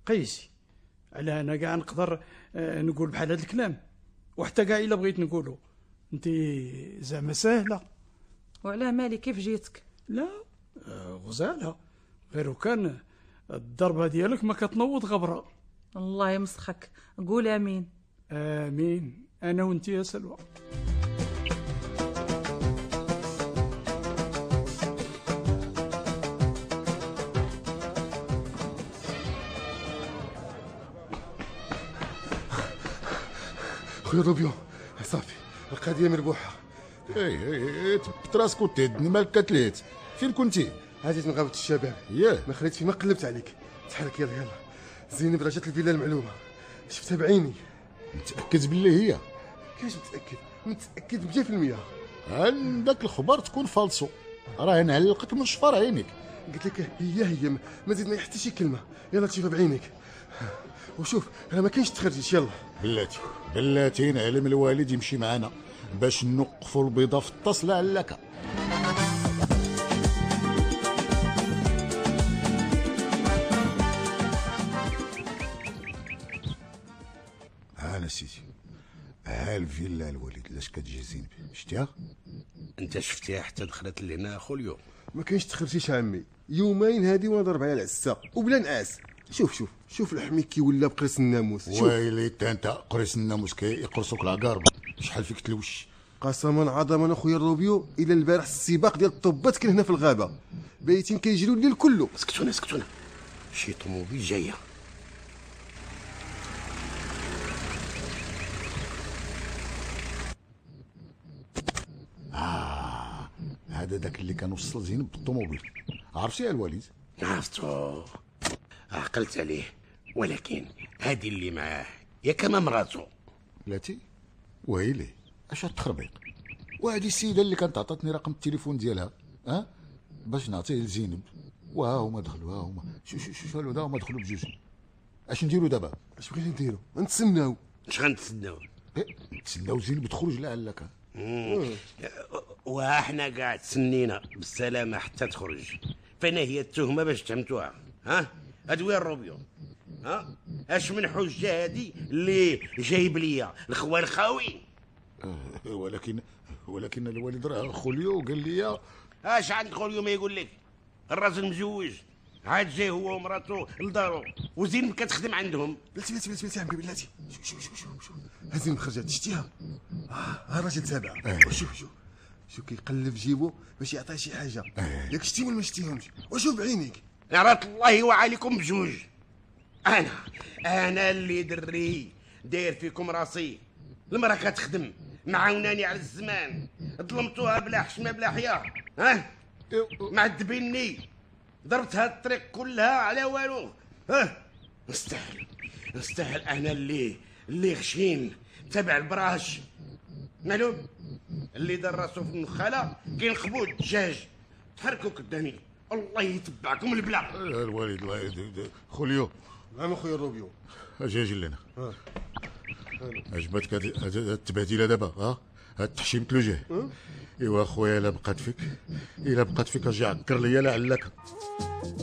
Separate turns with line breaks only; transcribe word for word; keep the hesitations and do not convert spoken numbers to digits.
قيسي على انا كاع نقدر آه، نقول بحال هذا الكلام، وحتى كاع الا بغيت نقوله انت زعما ساهله.
وعلاه مالي كيف جيتك؟
لا آه، غزاله، غير كان الضربه ديالك ما كتنوض غبره.
الله يمسخك، قول امين.
امين، انا وانت يا سلوى.
خويا روبيو صافي القضيه مربوحه.
اي اي تبت راسك وتهدني، مالك كتليت؟ فين كنتي؟
عزيز من غابه الشباب.
ياه
ما خليت فيما قلبت عليك. تحرك يلا يلا. زينب رجعت الفيلا المعلومه، شفتها بعيني.
متاكد باللي هي؟
كيفاش متاكد؟ متاكد مية في المية.
عندك الخبر تكون فالصو، راه نعلقك من شفار عينيك.
قلت لك هي هي، ما زيدنا حتى شي كلمه. يلا تشوفها بعينيك وشوف راه ما كاينش تخرجيش. يلا
بلاتي بلاتي نعلم الوالد يمشي معنا باش نوقفوا البيضه في الطاس لعلك. هانا سيدي، ها الفيلا الوالد لاش كتجي زينب، شتيها؟
انت شفتيها حتى دخلت لهنا اخو اليوم؟
ما كاينش تخرجيش عمي، يومين هادي وانا ضرب على العسه وبلا نعاس. شوف شوف شوف لحمي كي ولا بقرص الناموس.
ويلي تا انت قريص الناموس كيقرصوك العقارب، شحال فيك تلوش.
قسما عظما اخويا الروبيو، الى البارح السباق ديال الطبات كان هنا في الغابه، بايتين كيجريو الليل كله.
اسكتونا اسكتونا، شي طوموبيل جايه.
آه هذا داك اللي كان وصل زينب بالطوموبيل، عرفتي يا الوالد؟
عرفتو، عقلت عليه، ولكن هادي اللي معاه يا كما مراتو.
بلاتي ويلي اش هاد التخربيق؟ وهادي السيده اللي كانت عطاتني رقم التليفون ديالها ها باش نعطيه لزينب، وها هما دخلوا، ها هما شو شو شو شالوا هما دخلوا بجوج. اش نديروا دابا؟
اش بغيتي نديرو؟ نتسناو.
اش غنتسناو؟
إيه؟ نتسناو زينب تخرج لعلك.
وحنا قاعد تسنينا بالسلامه حتى تخرج، فين هي التهمه باش تهمتوها؟ ها هاد وين روبيو؟ ها اش من حجه هادي اللي جايب ليا الخوال الخاوي؟
آه ولكن ولكن الوالد راه خوليو وقال لي.
اش عند خوليو ما يقول لك؟ الراجل مزوج عاد جاي هو ومراته لدارو وزينب كتخدم عندهم.
بلاتي بلاتي بلاتي بلاتي عمي بلاتي. شوف شوف شوف شوف شوف ها زينب خرجت شتيها؟ اه ها راجل تابع.
آه.
وشوف شوف شوف كيقلب في جيبو باش يعطيه شي حاجه.
آه.
ياك شتي ولا ما شتيهمش؟ وشوف بعينيك.
عرات الله وعليكم بجوج. انا انا اللي دري داير فيكم راسي. المراه كتخدم معاوناني على الزمان، ظلمتوها بلا حشمه بلا حياه. ها معذبيني، ضربت هاد الطريق كلها على والو. ها نستاهل نستاهل انا اللي اللي غشيم تبع البراش معلوم، اللي دار راسو في النخاله كينخبو الدجاج. تحركوا قدامي الله يتبعكم البلا.
الوالد الوالد خوليو.
نعم اخويا الروبيو.
اجي اجي لنا. عجبتك هاد التبهديله دابا؟ ها هاد التحشيمة الوجه. ايوا خويا الا بقات فيك الا بقات فيك اجي عكر ليا لعلك.